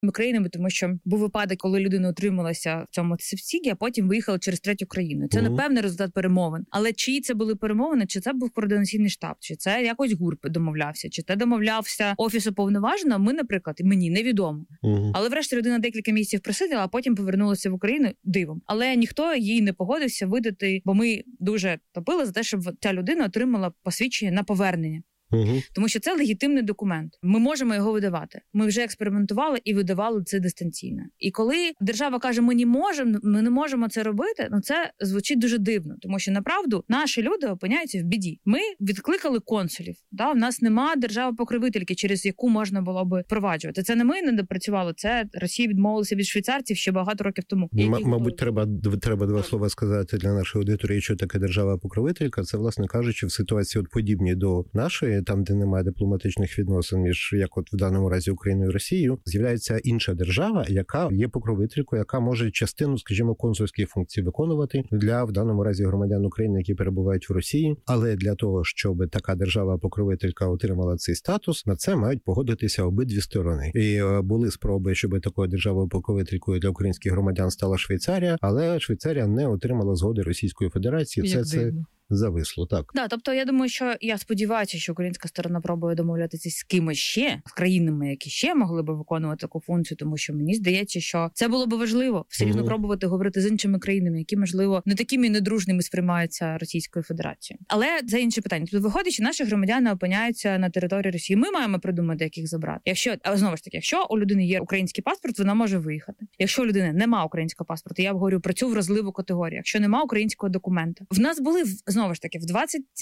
країнами, тому що був випадок, коли людина утрималася в цьому субсидії, а потім виїхала через третю країну. Це, напевне, результат перемовин. Але чиї це були перемовини, чи це був координаційний штаб, чи це якось ГУР домовлявся, чи це домовлявся Офіс Уповноваженого, ми, наприклад, мені невідомо. Але врешті людина декілька місяців просиділа, а потім повернулася в Україну дивом. Але ніхто їй не погодився видати, бо ми дуже топили за те, щоб ця людина отримала посвідчення на повернення. Тому що це легітимний документ. Ми можемо його видавати. Ми вже експериментували і видавали це дистанційно. І коли держава каже, ми не можемо це робити, це звучить дуже дивно. Тому що, направду, наші люди опиняються в біді. Ми відкликали консулів. В нас нема держави-покровительки, через яку можна було би впроваджувати. Це не ми не допрацювали, це Росія відмовилася від швейцарців ще багато років тому. Мабуть, треба два слова сказати для нашої аудиторії, що таке держава-покровителька. Це, власне кажучи, в ситуації подібні до нашої, там, де немає дипломатичних відносин між, як от в даному разі, Україною і Росією, з'являється інша держава, яка є покровителькою, яка може частину, скажімо, консульських функцій виконувати для, в даному разі, громадян України, які перебувають в Росії. Але для того, щоб така держава-покровителька отримала цей статус, на це мають погодитися обидві сторони. І були спроби, щоб такою державою-покровителькою для українських громадян стала Швейцарія, але Швейцарія не отримала згоди Російської Федерації. Все це зависло, так. Тобто я думаю, що я сподіваюся, що українська сторона пробує домовлятися з кимось ще, з країнами, які ще могли би виконувати таку функцію, тому що мені здається, що це було б важливо все рівно пробувати говорити з іншими країнами, які, можливо, не такими недружними сприймаються Російською Федерацією. Але це інше питання. Тобто виходить, що наші громадяни опиняються на території Росії. Ми маємо придумати, як їх забрати. Якщо у людини є український паспорт, вона може виїхати. Якщо у людини немає українського паспорту, я говорю про цю вразливу категорію. Якщо немає українського документа. В нас були знову ж таки, в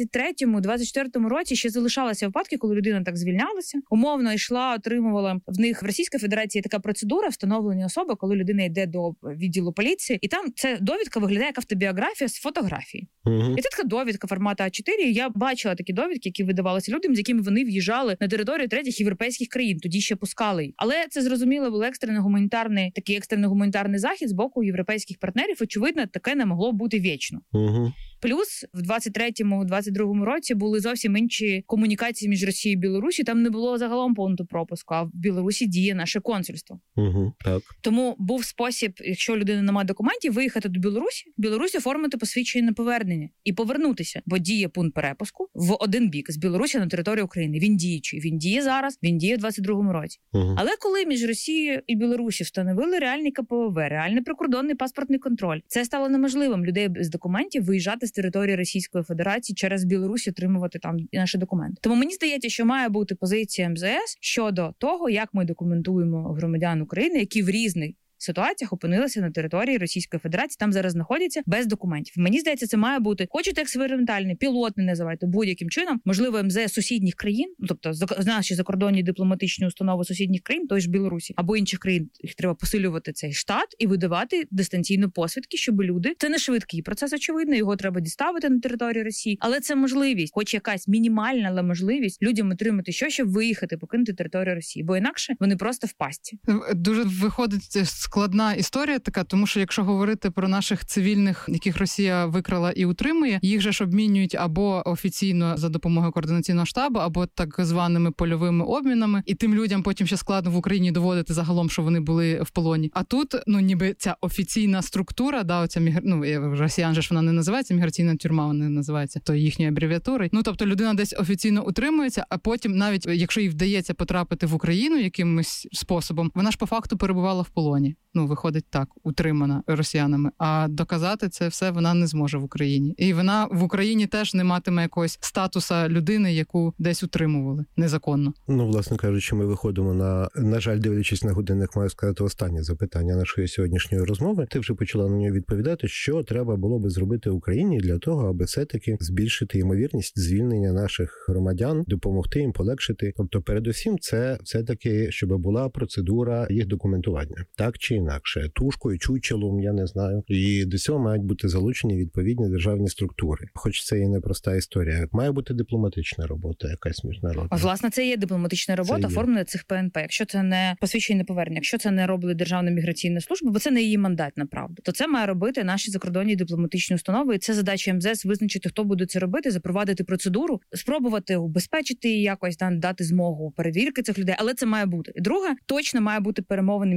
23-24 році ще залишалися випадки, коли людина так звільнялася, умовно йшла, отримувала в них в Російській Федерації така процедура встановлення особи, коли людина йде до відділу поліції, і там ця довідка виглядає як автобіографія з фотографії. І це така довідка формату А4, і я бачила такі довідки, які видавалися людям, з якими вони в'їжджали на територію третіх європейських країн, тоді ще пускали їх. Але це, зрозуміло, був екстрений гуманітарний захід з боку європейських партнерів, очевидно, таке не могло бути вічно. Плюс в 23-22 році були зовсім інші комунікації між Росією і Білорусі. Там не було загалом пункту пропуску, а в Білорусі діє наше консульство. Так. Тому був спосіб, якщо людина не має документів, виїхати до Білорусі оформити посвідчення на повернення і повернутися, бо діє пункт перепуску в один бік з Білорусі на територію України. Він діючий. Він діє зараз, він діє в 22-му році. Але коли між Росією і Білорусі встановили реальний КПВВ, реальний прикордонний паспортний контроль, це стало неможливим людей без документів виїжджати з території Російської Федерації через Білорусь, отримувати там наші документи. Тому мені здається, що має бути позиція МЗС щодо того, як ми документуємо громадян України, які в різних ситуаціях опинилися на території Російської Федерації, там зараз знаходяться без документів. Мені здається, це має бути, хочете експериментальний, пілотний називайте, будь-яким чином, можливо, МЗС сусідніх країн, тобто наші закордонні дипломатичні установи сусідніх країн, той ж Білорусі, або інших країн, їх треба посилювати цей штат і видавати дистанційно посвідки, щоб люди, це не швидкий процес, очевидно, його треба діставити на територію Росії, але це можливість, хоч якась мінімальна, але можливість людям отримати що, щоб виїхати, покинути територію Росії, бо інакше вони просто в пастці. Дуже виходить складна історія така, тому що якщо говорити про наших цивільних, яких Росія викрала і утримує, їх же ж обмінюють або офіційно за допомогою координаційного штабу, або так званими польовими обмінами, і тим людям потім ще складно в Україні доводити загалом, що вони були в полоні. А тут, ніби ця офіційна структура, оця росіян же ж вона не називається міграційна тюрма, вона називається то їхньою абревіатурою. Тобто людина десь офіційно утримується, а потім навіть якщо їй вдається потрапити в Україну якимось способом, вона ж по факту перебувала в полоні. Виходить так, утримана росіянами, а доказати це все вона не зможе в Україні. І вона в Україні теж не матиме якогось статуса людини, яку десь утримували незаконно. Власне кажучи, ми виходимо на жаль, дивлячись на годинник, маю сказати останнє запитання нашої сьогоднішньої розмови. Ти вже почала на нього відповідати, що треба було би зробити Україні для того, аби все-таки збільшити ймовірність звільнення наших громадян, допомогти їм, полегшити. Тобто, передусім, це все-таки, щоб була процедура їх документування. Так чи інакше. Тушкою, чучелом, я не знаю. І до цього мають бути залучені відповідні державні структури. Хоч це і непроста історія. Має бути дипломатична робота, якась міжнародна. Власне, це є дипломатична робота, оформлення цих ПНП. Якщо це не посвідчення повернення, якщо це не робить Державна міграційна служба, бо це не її мандат, направду, то це має робити наші закордонні дипломатичні установи. І це задача МЗС визначити, хто буде це робити, запровадити процедуру, спробувати убезпечити її якось, дати змогу перевірки цих людей. Але це має бути. І друге, точно має бути перемовини